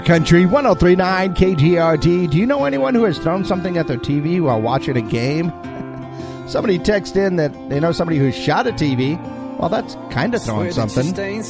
Country 103.9 KGRD. Do you know anyone who has thrown something at their TV while watching a game? Somebody texted in that they know somebody who shot a TV. Well, that's kind of throwing something.